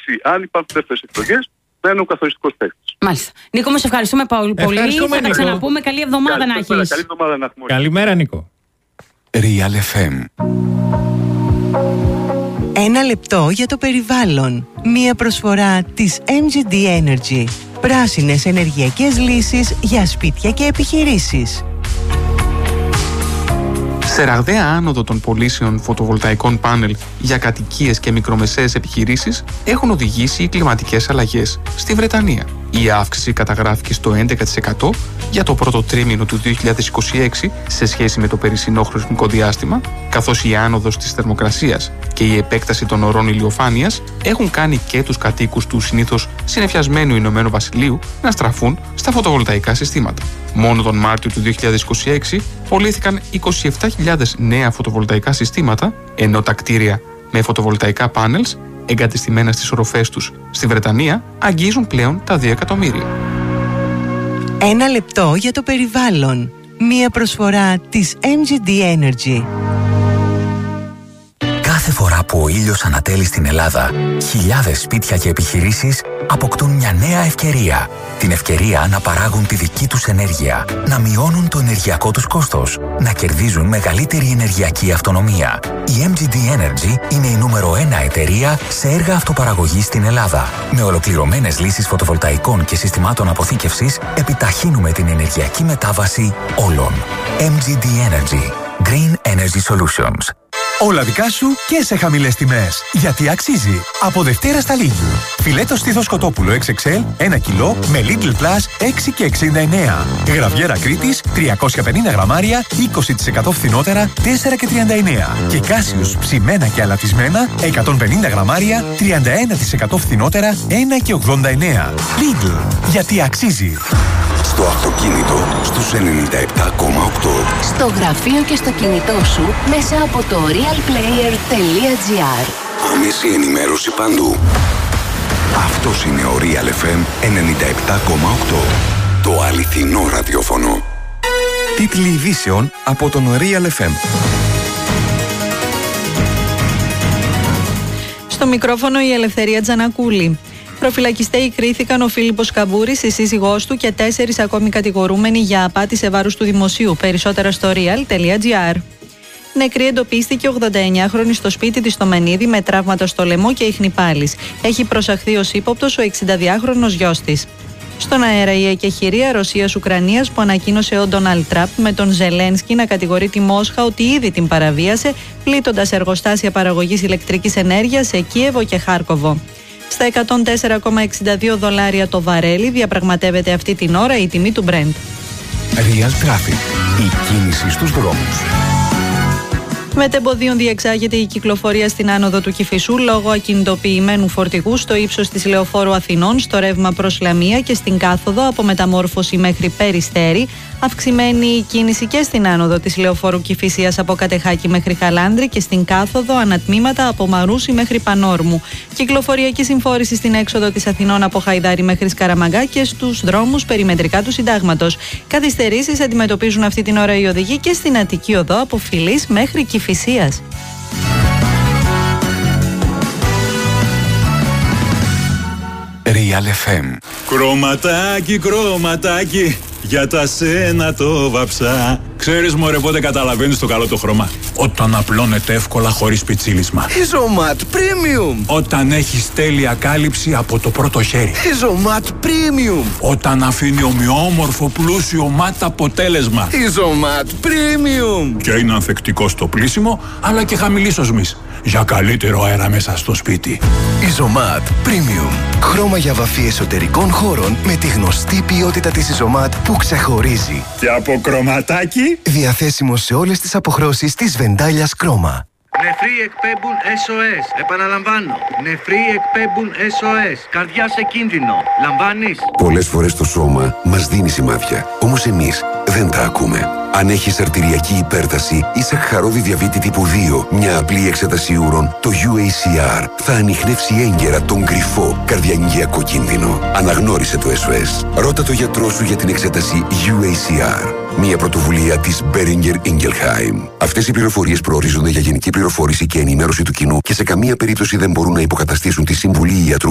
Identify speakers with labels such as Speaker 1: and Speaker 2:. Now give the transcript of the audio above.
Speaker 1: ζητήσει αν υπάρχουν δεύτερες εκλογές να είναι ο καθοριστικός παίκτης.
Speaker 2: Μάλιστα. Νίκο, μας ευχαριστούμε πολύ. Θα τα ξαναπούμε. Καλή εβδομάδα να έχεις.
Speaker 1: Καλή εβδομάδα να έχουμε.
Speaker 3: Καλημέρα, Νίκο.
Speaker 4: Real FM.
Speaker 5: Ένα λεπτό για το περιβάλλον. Μία προσφορά της MGD Energy. Πράσινες ενεργειακές λύσεις για σπίτια και επιχειρήσεις.
Speaker 4: Σε ραγδαία άνοδο των πωλήσεων φωτοβολταϊκών πάνελ για κατοικίες και μικρομεσαίες επιχειρήσεις έχουν οδηγήσει οι κλιματικές αλλαγές στη Βρετανία. Η αύξηση καταγράφηκε στο 11% για το πρώτο τρίμηνο του 2026 σε σχέση με το περσινό χρονικό διάστημα, καθώς η άνοδος της θερμοκρασίας και η επέκταση των ωρών ηλιοφάνειας έχουν κάνει και τους κατοίκους του συνήθως συνεφιασμένου Ηνωμένου Βασιλείου να στραφούν στα φωτοβολταϊκά συστήματα. Μόνο τον Μάρτιο του 2026 πωλήθηκαν 27.000 νέα φωτοβολταϊκά συστήματα, ενώ τα κτίρια με φωτοβολταϊκά πάνελς εγκατεστημένα στις οροφές τους στη Βρετανία αγγίζουν πλέον τα 2 εκατομμύρια.
Speaker 5: Ένα λεπτό για το περιβάλλον. Μία προσφορά της MGD Energy.
Speaker 6: Κάθε φορά που ο ήλιος ανατέλει στην Ελλάδα, χιλιάδες σπίτια και επιχειρήσεις αποκτούν μια νέα ευκαιρία. Την ευκαιρία να παράγουν τη δική τους ενέργεια, να μειώνουν το ενεργειακό τους κόστος, να κερδίζουν μεγαλύτερη ενεργειακή αυτονομία. Η MGD Energy είναι η νούμερο 1 εταιρεία σε έργα αυτοπαραγωγής στην Ελλάδα. Με ολοκληρωμένες λύσεις φωτοβολταϊκών και συστημάτων αποθήκευσης, επιταχύνουμε την ενεργειακή μετάβαση όλων. MGD Energy. Green Energy Solutions.
Speaker 7: Όλα δικά σου και σε χαμηλές τιμές. Γιατί αξίζει. Από Δευτέρα στα Lidl. Φιλέτο στήθος κοτόπουλο XXL 1 κιλό με Lidl Plus 6,69. Γραβιέρα Κρήτης 350 γραμμάρια 20% φθηνότερα 4,39. Και Κάσιους ψημένα και αλατισμένα 150 γραμμάρια 31% φθηνότερα 1,89. Lidl. Γιατί αξίζει.
Speaker 8: Στο αυτοκίνητο στους 97,8.
Speaker 9: Στο γραφείο και στο κινητό σου μέσα από το realplayer.gr.
Speaker 8: Άμεση ενημέρωση παντού. Αυτός είναι ο Real FM 97,8. Το αληθινό ραδιόφωνο.
Speaker 4: Τίτλοι ειδήσεων από τον Real FM.
Speaker 10: Στο μικρόφωνο η Ελευθερία Τζανακούλη. Προφυλακιστέοι κρίθηκαν ο Φίλιππος Καμπούρης, η σύζυγός του και 4 ακόμη κατηγορούμενοι για απάτη σε βάρος του δημοσίου. Περισσότερα στο real.gr. Νεκρή εντοπίστηκε 89χρονη στο σπίτι της στο Μενίδη με τραύματα στο λαιμό και ίχνη-πάλης. Έχει προσαχθεί ως ύποπτος ο 62χρονος γιος της. Στον αέρα η εκεχηρία Ρωσίας-Ουκρανίας που ανακοίνωσε ο Ντόναλντ Τραμπ με τον Ζελένσκι να κατηγορεί τη Μόσχα ότι ήδη την παραβίασε, πλήττοντας εργοστάσια παραγωγής ηλεκτρικής ενέργειας σε Κίεβο και Χάρκοβο. Στα $104,62 το βαρέλι διαπραγματεύεται αυτή την ώρα η τιμή του Brent.
Speaker 4: Real Traffic. Η κίνηση στους δρόμους.
Speaker 10: Μετεμποδίων διεξάγεται η κυκλοφορία στην άνοδο του Κηφισού λόγω ακινητοποιημένου φορτηγού στο ύψος της Λεωφόρου Αθηνών, στο ρεύμα προς Λαμία και στην κάθοδο από Μεταμόρφωση μέχρι Περιστέρη. Αυξημένη η κίνηση και στην άνοδο της Λεωφόρου Κηφισίας από Κατεχάκη μέχρι Χαλάνδρη και στην κάθοδο ανατμήματα από Μαρούσι μέχρι Πανόρμου. Κυκλοφοριακή συμφόρηση στην έξοδο της Αθηνών από Χαϊδάρη μέχρι Σκαραμαγκά και στους δρόμους περιμετρικά του Συντάγματος. Καθυστερήσεις αντιμετωπίζουν αυτή την ώρα οι οδηγοί και στην Αττική Οδό από Φιλής μέχρι Κηφισίας.
Speaker 4: Real FM.
Speaker 11: Κρωματάκι, κρωματάκι, για τα σένα το βαψά. Ξέρεις μωρέ πότε καταλαβαίνεις το καλό το χρώμα? Όταν απλώνεται εύκολα χωρίς πιτσίλισμα.
Speaker 12: Ιζωμάτ Premium.
Speaker 11: Όταν έχεις τέλεια κάλυψη από το πρώτο χέρι.
Speaker 12: Ιζωμάτ Premium.
Speaker 11: Όταν αφήνει ομοιόμορφο πλούσιο μάτ αποτέλεσμα.
Speaker 12: Ιζωμάτ Premium.
Speaker 11: Και είναι ανθεκτικό στο πλύσιμο αλλά και χαμηλής οσμής. Για καλύτερο αέρα μέσα στο σπίτι.
Speaker 12: Ιζωμάτ Premium. Χρώμα για βαφή εσωτερικών χώρων με τη γνωστή ποιότητα της Ιζωμάτ που ξεχωρίζει.
Speaker 11: Και από κρωματάκι.
Speaker 12: Διαθέσιμο σε όλες τις αποχρώσεις της Βεντάλιας Κρόμα.
Speaker 13: Νεφροί εκπέμπουν SOS. Επαναλαμβάνω. Νεφροί εκπέμπουν SOS. Καρδιά σε κίνδυνο. Λαμβάνεις?
Speaker 8: Πολλές φορές το σώμα μας δίνει σημάδια. Όμως εμείς δεν τα ακούμε. Αν έχεις αρτηριακή υπέρταση ή σαχαρώδη διαβήτη τύπου 2, μια απλή εξέταση ούρων, το UACR, θα ανιχνεύσει έγκαιρα τον κρυφό καρδιαγγειακό κίνδυνο. Αναγνώρισε το SOS. Ρώτα το γιατρό σου για την εξέταση UACR. Μια πρωτοβουλία της Boehringer Ingelheim. Αυτές οι πληροφορίες προορίζονται για γενική πληροφόρηση και ενημέρωση του κοινού και σε καμία περίπτωση δεν μπορούν να υποκαταστήσουν τη συμβουλή ιατρού